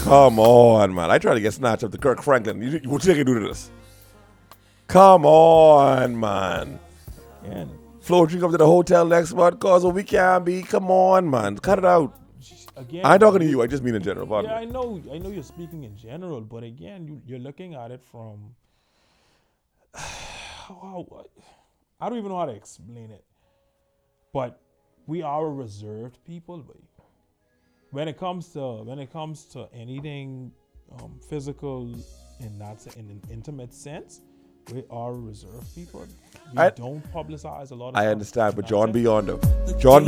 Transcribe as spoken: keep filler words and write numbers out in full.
Come on, man. I try to get snatched up to Kirk Franklin. You, what you think you do to this? Come on, man. And Flow drink up to the hotel next month, cause we can't be. Come on, man. Cut it out. again, I ain't talking to you. I just mean in general. Pardon yeah, me. I know, I know you're speaking in general, but again, you, you're looking at it from. How, I don't even know how to explain it, but we are a reserved people. But when it comes to when it comes to anything um, physical in that se- in an intimate sense, we are a reserved people. We I- don't publicize a lot of I stuff understand, in but that John sense. Beyond though. John